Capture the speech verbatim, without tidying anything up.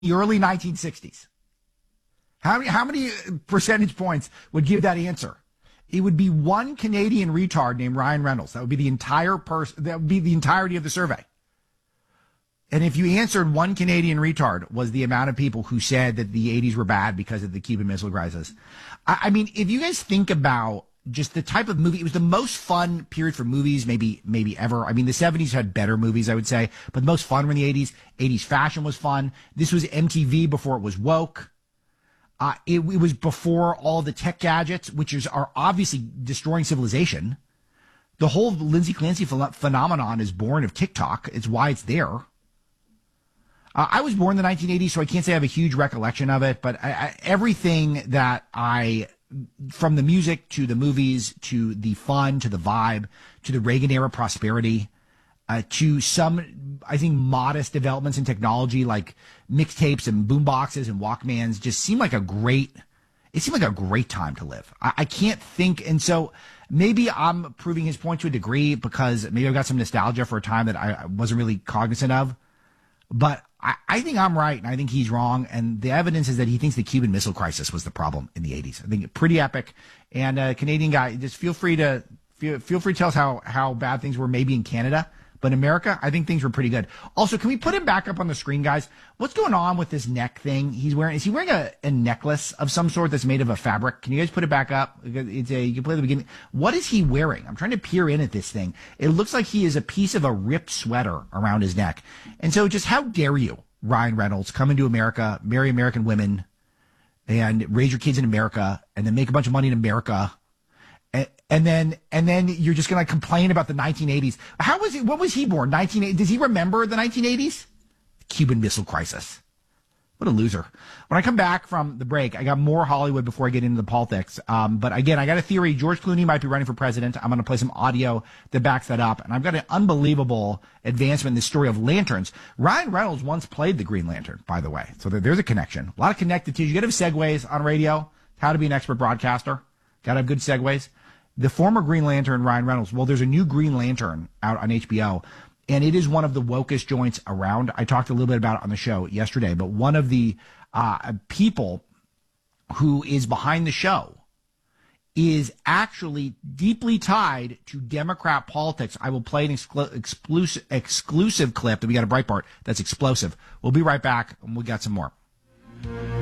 the early nineteen sixties? How many, how many percentage points would give that answer? It would be one Canadian retard named Ryan Reynolds. That would be the entire person. That would be the entirety of the survey. And if you answered one Canadian retard was the amount of people who said that the eighties were bad because of the Cuban Missile Crisis. I, I mean, if you guys think about just the type of movie, it was the most fun period for movies, maybe, maybe ever. I mean, the seventies had better movies, I would say, but the most fun were in the eighties. eighties fashion was fun. This was M T V before it was woke. Uh, it, it was before all the tech gadgets, which is, are obviously destroying civilization. The whole Lindsay Clancy ph- phenomenon is born of TikTok. It's why it's there. Uh, I was born in the nineteen eighties, so I can't say I have a huge recollection of it, but I, I, everything that I, from the music to the movies to the fun to the vibe to the Reagan era prosperity, uh, to some, I think, modest developments in technology like mixtapes and boomboxes and Walkmans just seemed like a great, it seemed like a great time to live. I, I can't think, and so maybe I'm proving his point to a degree because maybe I've got some nostalgia for a time that I wasn't really cognizant of, but I, I think I'm right, and I think he's wrong. And the evidence is that he thinks the Cuban Missile Crisis was the problem in the eighties. I think pretty epic. And a Canadian guy, just feel free to feel, feel free to tell us how, how bad things were maybe in Canada. But in America, I think things were pretty good. Also, can we put him back up on the screen, guys? What's going on with this neck thing he's wearing? Is he wearing a, a necklace of some sort that's made of a fabric? Can you guys put it back up? It's a, you can play the beginning. What is he wearing? I'm trying to peer in at this thing. It looks like he is a piece of a ripped sweater around his neck. And so just how dare you, Ryan Reynolds, come into America, marry American women, and raise your kids in America, and then make a bunch of money in America. And, and then, and then you're just going to complain about the nineteen eighties. How was it? What was he born? nineteen eighty? Does he remember the nineteen eighties? Cuban Missile Crisis. What a loser. When I come back from the break, I got more Hollywood before I get into the politics. Um, but again, I got a theory. George Clooney might be running for president. I'm going to play some audio that backs that up. And I've got an unbelievable advancement in the story of lanterns. Ryan Reynolds once played the Green Lantern, by the way. So there, there's a connection. A lot of connected to you. You got to have segues on radio. How to be an expert broadcaster. Got to have good segues. The former Green Lantern, Ryan Reynolds, well, there's a new Green Lantern out on H B O, and it is one of the wokest joints around. I talked a little bit about it on the show yesterday, but one of the uh, people who is behind the show is actually deeply tied to Democrat politics. I will play an exclu- exclusive, exclusive clip that we got a Breitbart that's explosive. We'll be right back, and we got some more.